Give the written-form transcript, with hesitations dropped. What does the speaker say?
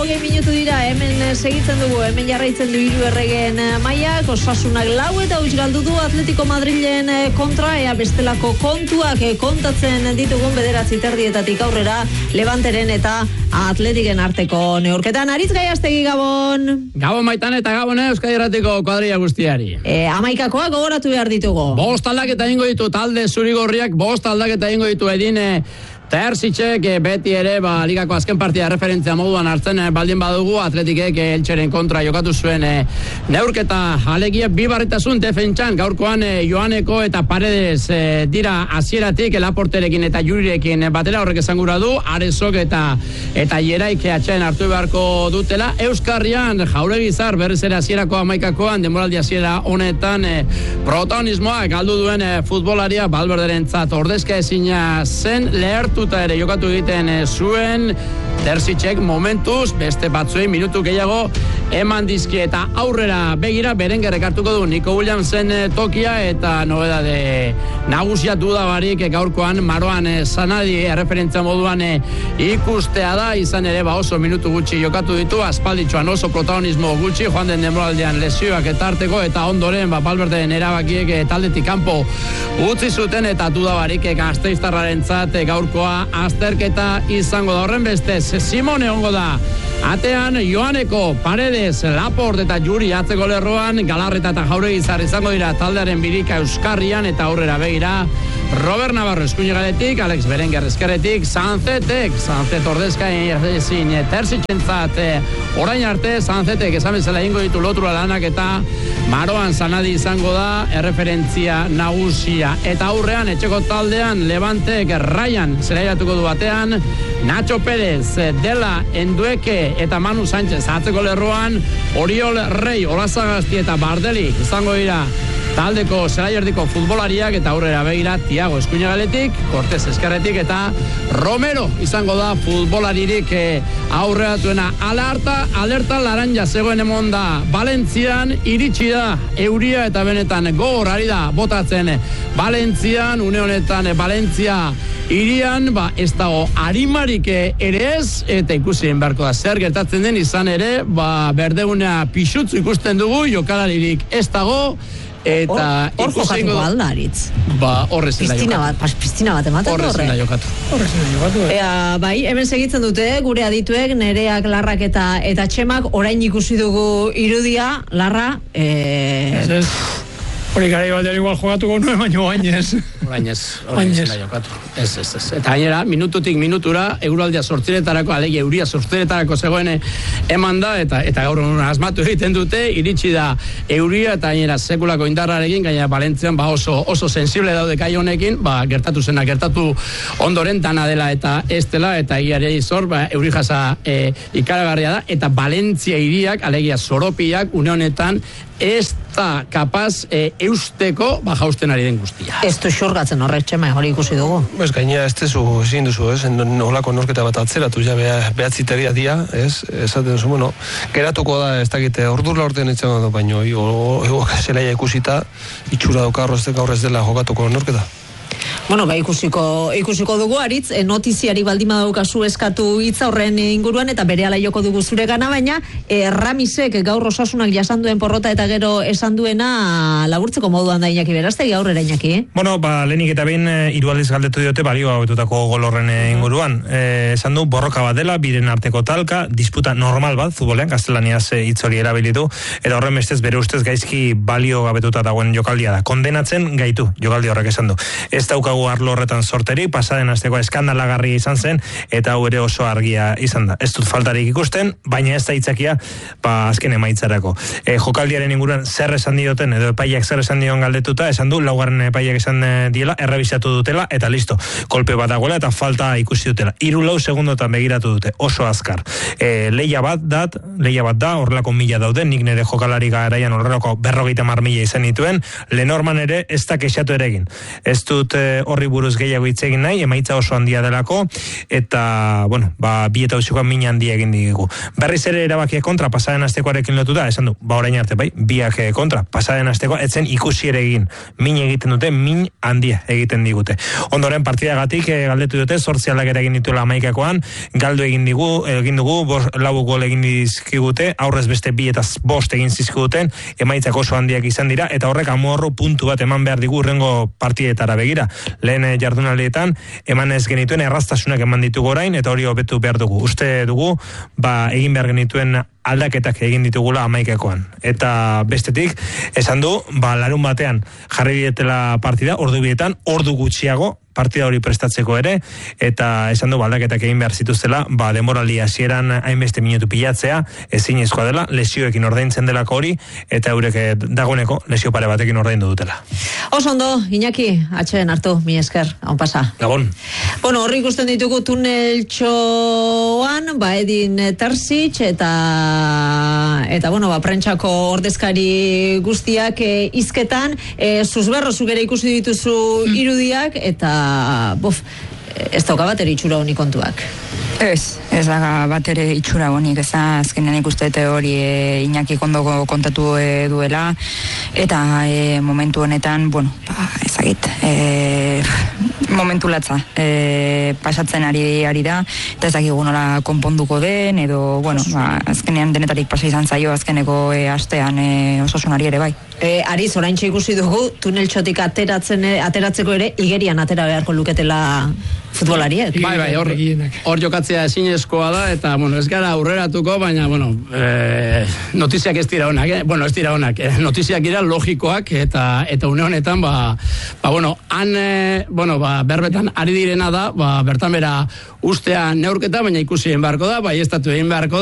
20 minutu dira, hemen segitzen dugu, hemen jarraitzen du hiru erregen mailak, Osasunak 4 eta huts galdu du Atletico Madrilen kontra, ea bestelako kontuak kontatzen ditugun 9:30 aurrera Levanteren eta Atletiken arteko neurketan. Aritz Gaiastegi, Gabon. Gabon Maitan eta Gabon Euskadi Irratiko kuadrilla guztiari. 11koa gogoratu behar ditugu. 5 aldaketa egingo ditu talde zurigorriak, 5 aldaketa egingo ditu Edin Terzitzek beti ere ligako azken partia referentzia moduan hartzen baldin badugu Atletikek Elcheren kontra jokatu zuen neurketa alegia bibarritasun defentsan gaurkoan Joaneko eta Paredes dira hasieratik Laporterekin eta Jurirekin batera, horrek esan gura du Arezok eta Jeraik atxeen hartu beharko dutela. Euskarrian Jauregizar berriz ere hasierako 11koan denboraldi hasiera honetan protagonismoa galdu duen futbolaria Valverderentzat ordezka ezina zen, lehertu ere jokatu egiten zuen. Terzitzek momentuz beste batzuei minutu gehiago eman dizki eta aurrera begira Berengerrek hartuko du Nico Williamsen tokia eta nobedade nagusia dudabarik gaurkoan Maroan Sanadi referentzia moduan ikustea da, izan ere oso minutu gutxi jokatu ditu, aspalditxoan oso protagonismo gutxi joan den denboraldian lesioak eta arteko eta ondoren Valverderen erabakiek taldetik kanpo utzi zuten eta dudabarik Gasteiztarrarentzat gaurkoa azterketa izango da. Horren bestez Simone egongo da atean, Joaneko, Paredes, Laport eta Juri atzeko lerroan, Galarreta eta Jauregizar izango dira taldearen birika Euskarrian eta aurrera begira Robert Navarro eskuinegaletik, Alex Berenguer ezkerretik, Sanzet ordezka ezin Terzitzentzat orain arte Sanzetek esan bezala egingo ditu lotura lanak eta Maroan Sanadi izango da erreferentzia nagusia eta aurrean etxeko taldean Levantek Ryan zelairatuko du batean, Nacho Pérez, Dela Endueke eta Manu Sánchez atzeko lerroan, Oriol Rey, Olazagasti eta Bardeli izango dira taldeko zelaierdiko futbolariak eta aurrera begira Tiago eskuinegaletik, Cortés eskerretik eta Romero izango da futbolaririk aurreratuena. Alerta laranja zegoen emon da Valentzian, iritsi da euria eta benetan gogor ari da botatzen Valentzian, une honetan Valentzia irian, ez dago arimarik ere ez, eta ikusien beharko da zer gertatzen den, izan ere, berdegunea pixutzu ikusten dugu, jokalaririk ez dago, eta hor jokatuko aldaritz. Horrezela jokatu. Piztina bat ematen horrezela jokatu. Bai, hemen segitzen dute, gure adituek, Nereak, Larrak eta Txemak, orain ikusi dugu irudia, Larra, hori gara batean igual jokatuko nuen, baina oainez. Orainez jokatu. Ez. Eta gainera, minututik minutura, Euraldia 8:00, alegia euria 8:00 zegoen eman da, eta gaur asmatu egiten dute, iritsi da euria, eta gainera sekulako indarrarekin, gainera Valentzian oso sensible daude kai honekin, gertatu zena, gertatu ondoren dana dela eta ez dela, eta egiari zor, euri jasa ikaragarria da, eta Valentzia hiriak, alegia Soropiak, une honetan, ez da kapaz eusteko jausten ari den guztia. Ez du xurgatzen horrek, Txema, hori ikusi dugu. Ez gaina ez tezu ezin duzu, nolako norketa bat atzeratu, ja behatziteria dia, esaten zu, geratuko da, ez dakite, ordurla ortean etxan da, baino, zelaia ikusita, itxura dauka horrez dela jokatuko norketa. Ikusiko dugu, Aritz, notiziari baldin badaukazu eskatu hitza horren inguruan eta berehala joko dugu zure gana, baina Ramisek gaur Osasunak jasan duen porrota eta gero esan duena laburtzeko moduan da Iñaki Berastegi, aurrera Iñaki. Lehenik eta behin 3 aldiz galdetu diote balioa hobetutako gol horren inguruan. Esan du borroka bat dela, biren arteko talka, disputa normal bat futbolean, gaztelaniaz hitz hori erabilitu, eta horren bestez bere ustez gaizki balio gabetuta dagoen jokaldia da. Kondenatzen gaitu jokaldi horrek esan du. Ez daukagu arlo horretan sorterik, pasaden asteko eskandalagarria izan zen, eta hau ere oso argia izan da. Ez dut faltarik ikusten, baina ez da itzakia, azken emaitzarako. Jokaldiaren inguruan zer esan dioten, edo epaiak zer esan dion galdetuta, esan du, laugarren epaiak esan diela, errebisatu dutela, eta listo, kolpe bat dagoela, eta falta ikusi dutela. 3-4 segundotan begiratu dute, oso azkar. Leia bat da, horrelako 1000 daude, nik nire jokalari garaian horrelako 50.000 izan dituen, Lenorman ere ez da kexatu ere egin. Ez dut horri buruz gehiago hitz egin nahi, emaitza oso handia delako, eta, bueno, bi eta usikoan min handia egin digu. Berriz ere erabakia kontra, pasaden astekoarekin lotuta, esan du, orain arte bai, biak kontra, pasaden astekoa, etzen ikusi ere egin, min egiten dute, min handia egiten digute. Ondoren partidagatik galdetu dute, 8 aldaketa egin dituela 11koan, galdu egin dugu, 4 gol egin dizkigute, aurrez beste 2 eta 5 egin zizkiguten, emaitzak oso handiak izan dira, eta horrek amorru puntu bat eman behar digu urrengo partidetara begira. Lehen jardunaldietan, eman ez genituen erraztasunak eman ditugu orain, eta hori hobetu behar dugu. Uste dugu, egin behar genituen aldaketak egin ditugula 11koan. Eta bestetik, esan du, larun batean jarri dietela partida, ordu bietan, ordu gutxiago, partida hori prestatzeko ere, eta esan du aldaketak egin behar zituztela, denboraldi hasieran hainbeste minutu pilatzea, ezinezkoa dela, lesioekin ordaintzen delako hori, eta eurek dagoeneko lesio pare batekin ordaindu dutela. Oso ondo, Iñaki, atxeen hartu, mi esker, hon pasa. Gabon. Bueno, horri ikusten ditugu tuneltxoan, Edin Terzic, eta bueno, prentsako ordezkari guztiak hizketan, zuzberro zugere ikusi dituzu irudiak, eta ez dauka bat ere itxura honi kontuak. Ez da bat ere itxura honik, ez da azkenean ikustete hori Iñaki kondoko kontatu duela, eta momentu honetan, ezagit, momentu latza pasatzen ari da, eta ez dakigu nola konponduko den, edo, azkenean denetarik pasa izan zaio azkeneko astean Osasunari ere bai. Ariz, oraintxe ikusi dugu, tuneltxotik ateratzeko ere, igerian atera beharko luketela futbolariek. Bai, hor jokatzea ezinezkoa da, eta, ez gara aurreratuko, baina, notiziak ez dira honak, notiziak dira logikoak, eta une honetan, berbetan ari direna da, bertan bera ustea neurketa, baina ikusi egin beharko da, bai estatu egin beharko da,